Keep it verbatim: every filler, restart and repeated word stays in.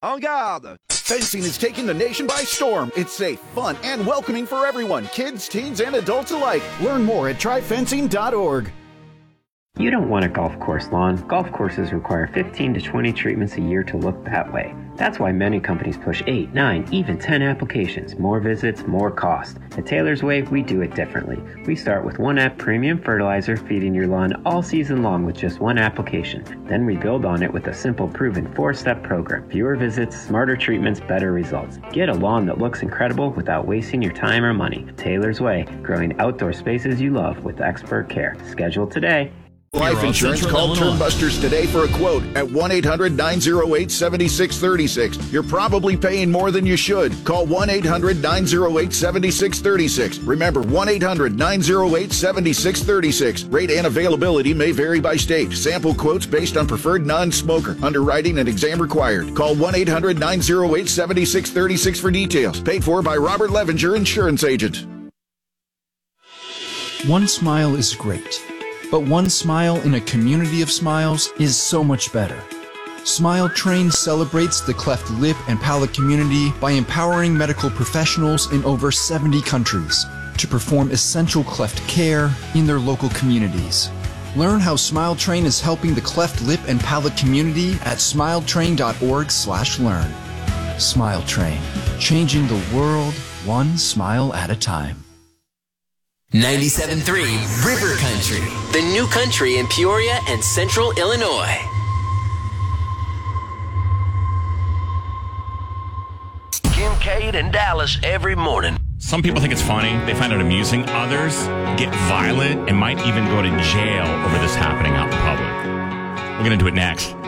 En garde! Fencing is taking the nation by storm. It's safe, fun, and welcoming for everyone, kids, teens, and adults alike. Learn more at try fencing dot org. You don't want a golf course lawn. Golf courses require fifteen to twenty treatments a year to look that way. That's why many companies push eight, nine, even ten applications. More visits, more cost. At Taylor's Way, we do it differently. We start with one app premium fertilizer feeding your lawn all season long with just one application. Then we build on it with a simple, proven four-step program. Fewer visits, smarter treatments, better results. Get a lawn that looks incredible without wasting your time or money. Taylor's Way, growing outdoor spaces you love with expert care. Schedule today. Life insurance, call Turnbusters today for a quote at one eight hundred nine oh eight seven six three six. You're probably paying more than you should. Call one eight hundred nine oh eight seven six three six. Remember, one eight hundred nine oh eight seven six three six. Rate and availability may vary by state. Sample quotes based on preferred non-smoker. Underwriting and exam required. Call one eight hundred nine oh eight seven six three six for details. Paid for by Robert Levenger, insurance agent. One smile is great. But one smile in a community of smiles is so much better. Smile Train celebrates the cleft lip and palate community by empowering medical professionals in over seventy countries to perform essential cleft care in their local communities. Learn how Smile Train is helping the cleft lip and palate community at smile train dot org slash learn. Smile Train, changing the world one smile at a time. ninety-seven point three River Country, the new country in Peoria and Central Illinois. Kincaid and Dallas every morning. Some people think it's funny. They find it amusing. Others get violent and might even go to jail over this happening out in public. We're going to do it next.